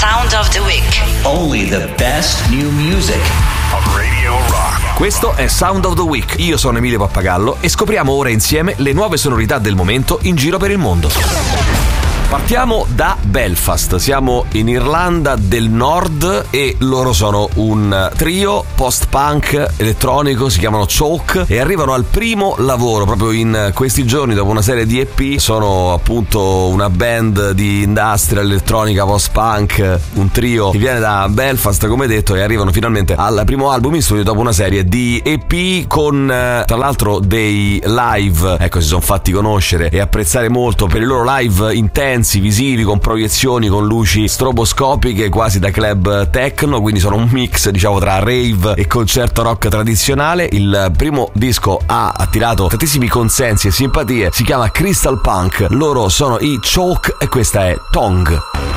Sound of the Week. Only the best new music on Radio Rock. Questo è Sound of the Week. Io sono Emilio Pappagallo e scopriamo ora insieme le nuove sonorità del momento in giro per il mondo. Partiamo da Belfast, siamo in Irlanda del Nord e loro sono un trio post-punk elettronico, si chiamano Choke e arrivano al primo lavoro proprio in questi giorni dopo una serie di EP. Sono appunto una band di industrial elettronica post-punk, un trio che viene da Belfast come detto, e arrivano finalmente al primo album in studio dopo una serie di EP con tra l'altro dei live, ecco, si sono fatti conoscere e apprezzare molto per i loro live intensi, visivi, con proiezioni, con luci stroboscopiche quasi da club techno, quindi sono un mix diciamo tra rave e concerto rock tradizionale. Il primo disco ha attirato tantissimi consensi e simpatie, si chiama Crystal Punk, loro sono i Choke e questa è Tongue.